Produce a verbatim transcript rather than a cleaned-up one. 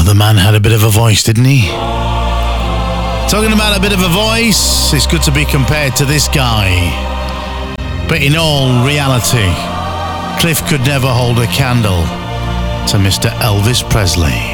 the man had a bit of a voice, didn't he? Talking about a bit of a voice, it's good to be compared to this guy. But in all reality, Cliff could never hold a candle to Mister Elvis Presley.